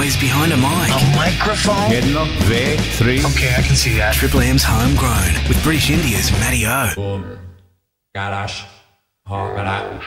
always behind a mic. A microphone? Headlock, there, 3. Okay, I can see that. Triple M's homegrown with British India's Matty O. Boom. Garage. Hot,